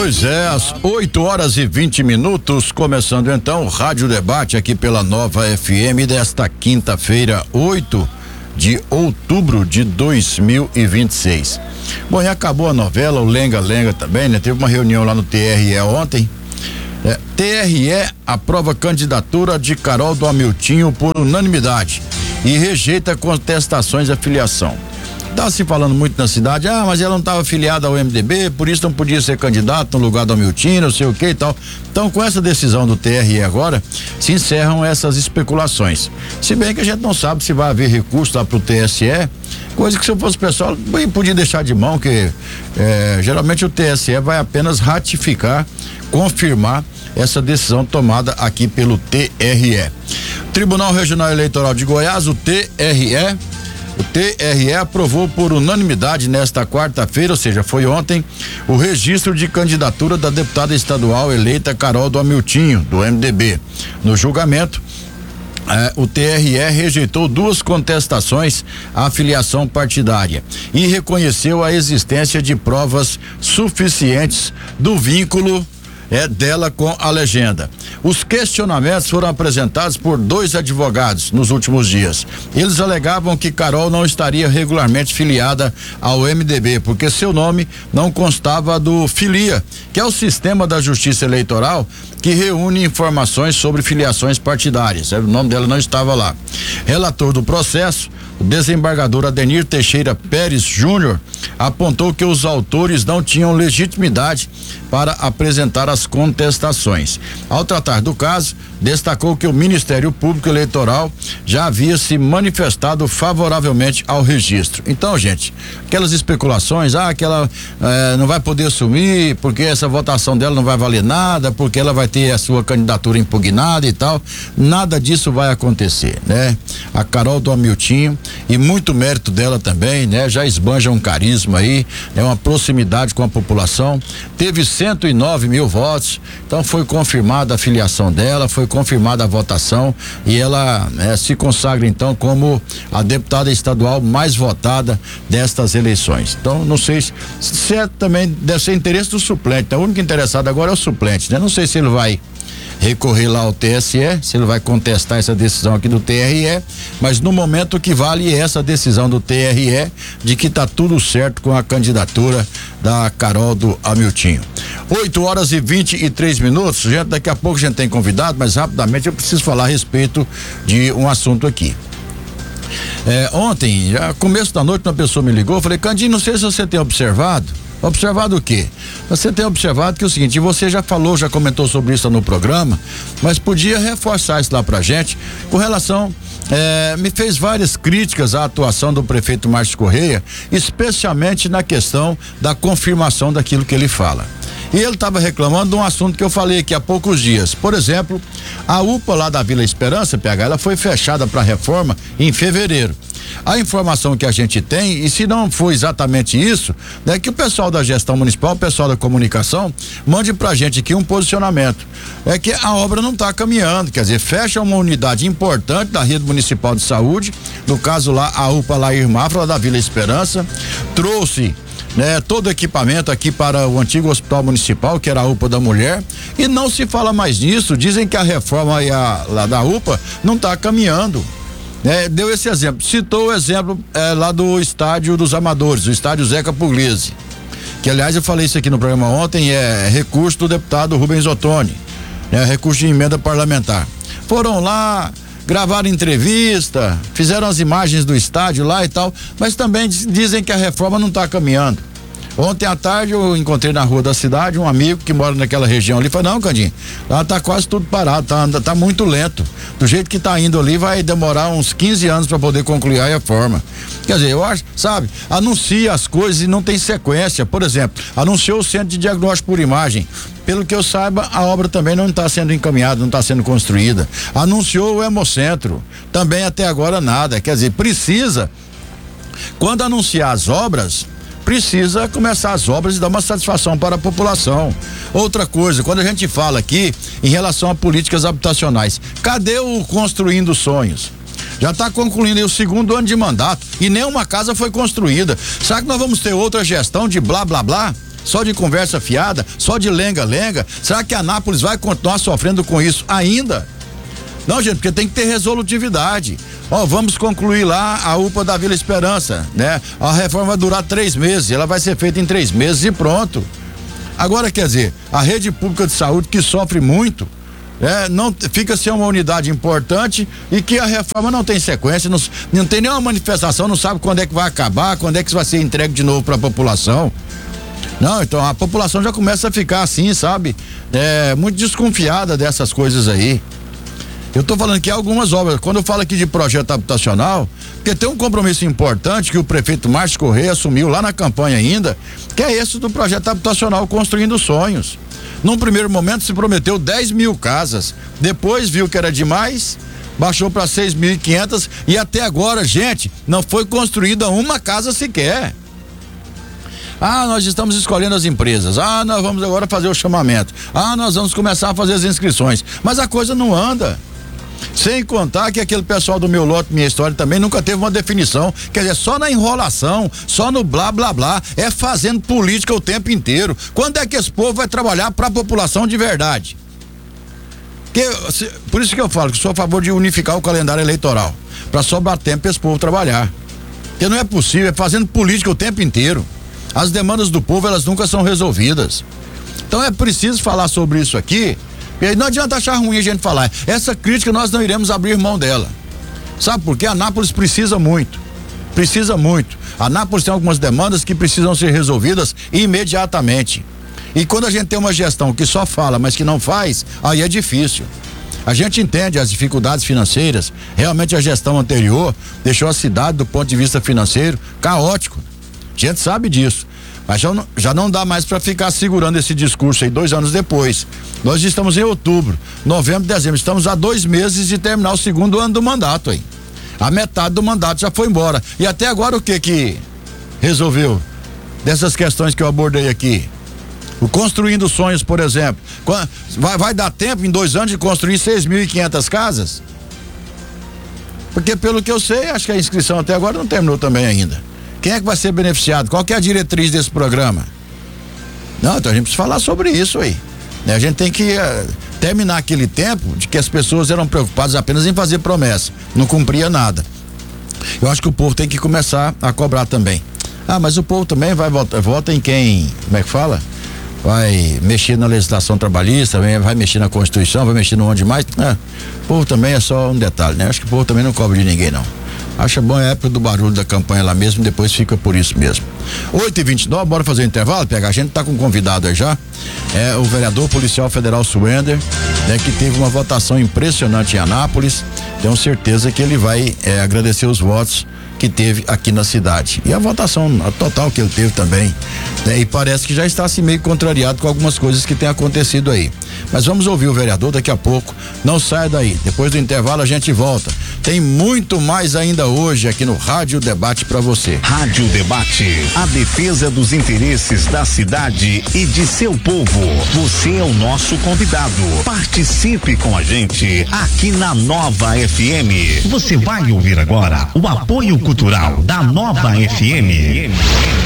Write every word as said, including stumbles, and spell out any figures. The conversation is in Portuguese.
Pois é, às oito horas e vinte minutos, começando então o Rádio Debate aqui pela Nova F M desta quinta-feira, oito de outubro de dois mil e vinte e seis. Bom, e acabou a novela, o Lenga Lenga também, né? Teve uma reunião lá no T R E ontem. É, T R E aprova candidatura de Carol do Amiltinho por unanimidade e rejeita contestações à filiação. Tá se falando muito na cidade, ah, mas ela não estava afiliada ao M D B, por isso não podia ser candidato no lugar do Amiltinho, não sei o que e tal. Então, com essa decisão do T R E agora, se encerram essas especulações. Se bem que a gente não sabe se vai haver recurso lá pro T S E, coisa que se eu fosse pessoal, bem podia deixar de mão, que é, geralmente o T S E vai apenas ratificar, confirmar essa decisão tomada aqui pelo T R E. Tribunal Regional Eleitoral de Goiás, o T R E, O T R E aprovou por unanimidade nesta quarta-feira, ou seja, foi ontem, o registro de candidatura da deputada estadual eleita Carol do Amiltinho, do M D B. No julgamento, eh, o T R E rejeitou duas contestações à filiação partidária e reconheceu a existência de provas suficientes do vínculo é dela com a legenda. Os questionamentos foram apresentados por dois advogados nos últimos dias. Eles alegavam que Carol não estaria regularmente filiada ao M D B, porque seu nome não constava do Filia, que é o sistema da Justiça Eleitoral que reúne informações sobre filiações partidárias. O nome dela não estava lá. Relator do processo, o desembargador Adenir Teixeira Pérez Júnior, apontou que os autores não tinham legitimidade para apresentar as contestações. Ao tratar do caso, destacou que o Ministério Público Eleitoral já havia se manifestado favoravelmente ao registro. Então, gente, aquelas especulações, ah, que ela eh, não vai poder assumir porque essa votação dela não vai valer nada, porque ela vai ter a sua candidatura impugnada e tal, nada disso vai acontecer, né? A Carol do Amiltinho, e muito mérito dela também, né? Já esbanja um carisma aí, é uma proximidade com a população, teve cento e nove mil votos, então foi confirmada a filiação dela, foi confirmada a votação e ela eh, se consagra então como a deputada estadual mais votada destas eleições. Então, não sei se, se é, também deve ser interesse do suplente, o único interessado agora é o suplente, né? Não sei se ele vai recorrer lá ao T S E, se ele vai contestar essa decisão aqui do T R E, mas no momento o que vale é essa decisão do T R E de que tá tudo certo com a candidatura da Carol do Amiltinho. oito horas e vinte e três minutos, gente, daqui a pouco a gente tem convidado, mas rapidamente eu preciso falar a respeito de um assunto aqui. É, ontem, já começo da noite, uma pessoa me ligou, eu falei, Candinho, não sei se você tem observado. Observado o quê? Você tem observado que é o seguinte, você já falou, já comentou sobre isso no programa, mas podia reforçar isso lá pra gente, com relação, eh, me fez várias críticas à atuação do prefeito Márcio Correia, especialmente na questão da confirmação daquilo que ele fala. E ele estava reclamando de um assunto que eu falei aqui há poucos dias. Por exemplo, a U P A lá da Vila Esperança, P H, ela foi fechada para reforma em fevereiro. A informação que a gente tem, e se não for exatamente isso, é que o pessoal da gestão municipal, o pessoal da comunicação, mande pra gente aqui um posicionamento. É que a obra não está caminhando, quer dizer, fecha uma unidade importante da rede municipal de saúde, no caso lá, a U P A Lair Mafra, lá da Vila Esperança, trouxe né, todo o equipamento aqui para o antigo hospital municipal, que era a U P A da Mulher, e não se fala mais nisso, dizem que a reforma aí a, lá da U P A não está caminhando. É, deu esse exemplo, citou o exemplo é, lá do estádio dos amadores, o estádio Zeca Puglisi, que aliás eu falei isso aqui no programa ontem, é recurso do deputado Rubens Ottoni, né, recurso de emenda parlamentar. Foram lá, gravaram entrevista, fizeram as imagens do estádio lá e tal, mas também dizem que a reforma não está caminhando. Ontem à tarde eu encontrei na rua da cidade um amigo que mora naquela região ali, falou, não, Candinho, lá tá quase tudo parado, tá, tá muito lento, do jeito que tá indo ali vai demorar uns quinze anos para poder concluir a reforma. Quer dizer, eu acho, sabe, anuncia as coisas e não tem sequência. Por exemplo, anunciou o centro de diagnóstico por imagem, pelo que eu saiba, a obra também não está sendo encaminhada, não está sendo construída. Anunciou o Hemocentro, também até agora nada. Quer dizer, precisa, quando anunciar as obras, precisa começar as obras e dar uma satisfação para a população. Outra coisa, quando a gente fala aqui em relação a políticas habitacionais, cadê o Construindo Sonhos? Já está concluindo aí o segundo ano de mandato e nenhuma casa foi construída. Será que nós vamos ter outra gestão de blá blá blá? Só de conversa fiada, só de lenga-lenga? Será que Anápolis vai continuar sofrendo com isso ainda? Não, gente, porque tem que ter resolutividade. Ó, vamos concluir lá a U P A da Vila Esperança, né? A reforma vai durar três meses, ela vai ser feita em três meses e pronto. Agora, quer dizer, a rede pública de saúde que sofre muito, é, não fica sem uma unidade importante e que a reforma não tem sequência, não, não tem nenhuma manifestação, não sabe quando é que vai acabar, quando é que isso vai ser entregue de novo para a população. Não, então a população já começa a ficar assim, sabe? É, muito desconfiada dessas coisas aí. Eu estou falando aqui algumas obras. Quando eu falo aqui de projeto habitacional, porque tem um compromisso importante que o prefeito Márcio Correia assumiu lá na campanha ainda, que é esse do projeto habitacional Construindo Sonhos. Num primeiro momento se prometeu dez mil casas, depois viu que era demais, baixou para seis mil e quinhentas e até agora, gente, não foi construída uma casa sequer. Ah, nós estamos escolhendo as empresas. Ah, nós vamos agora fazer o chamamento. Ah, nós vamos começar a fazer as inscrições. Mas a coisa não anda. Sem contar que aquele pessoal do Meu Lote, Minha História também nunca teve uma definição. Quer dizer, só na enrolação, só no blá blá blá, é fazendo política o tempo inteiro. Quando é que esse povo vai trabalhar para a população de verdade? Que, se, por isso que eu falo que sou a favor de unificar o calendário eleitoral, para sobrar tempo para esse povo trabalhar. Porque não é possível, é fazendo política o tempo inteiro. As demandas do povo, elas nunca são resolvidas. Então é preciso falar sobre isso aqui. E aí não adianta achar ruim a gente falar. Essa crítica nós não iremos abrir mão dela. Sabe por quê? Anápolis precisa muito. Precisa muito. Anápolis tem algumas demandas que precisam ser resolvidas imediatamente. E quando a gente tem uma gestão que só fala, mas que não faz, aí é difícil. A gente entende as dificuldades financeiras. Realmente a gestão anterior deixou a cidade, do ponto de vista financeiro, caótico. A gente sabe disso. Mas já não, já não dá mais para ficar segurando esse discurso aí dois anos depois. Nós estamos em outubro, novembro, dezembro. Estamos há dois meses de terminar o segundo ano do mandato aí. A metade do mandato já foi embora. E até agora o que que resolveu dessas questões que eu abordei aqui? O Construindo Sonhos, por exemplo. Vai, vai dar tempo em dois anos de construir seis mil e quinhentas casas? Porque pelo que eu sei, acho que a inscrição até agora não terminou também ainda. Quem é que vai ser beneficiado? Qual que é a diretriz desse programa? Não, então a gente precisa falar sobre isso aí. Né? A gente tem que uh, terminar aquele tempo de que as pessoas eram preocupadas apenas em fazer promessa, não cumpria nada. Eu acho que o povo tem que começar a cobrar também. Ah, mas o povo também vai votar, vota em quem, como é que fala? Vai mexer na legislação trabalhista, vai mexer na Constituição, vai mexer no onde mais. Ah, o povo também é só um detalhe, né? Acho que o povo também não cobra de ninguém, não. Acha bom a época do barulho da campanha lá mesmo, depois fica por isso mesmo. oito e vinte e nove, bora fazer um intervalo, pegar. A gente tá com um convidado aí já. É o vereador policial federal Suender, né, que teve uma votação impressionante em Anápolis. Tenho certeza que ele vai é, agradecer os votos que teve aqui na cidade. E a votação a total que ele teve também. Né, e parece que já está assim meio contrariado com algumas coisas que têm acontecido aí. Mas vamos ouvir o vereador daqui a pouco. Não saia daí. Depois do intervalo a gente volta. Tem muito mais ainda hoje aqui no Rádio Debate para você. Rádio Debate, a defesa dos interesses da cidade e de seu povo. Você é o nosso convidado. Participe com a gente aqui na Nova F M. Você vai ouvir agora o apoio cultural da Nova F M.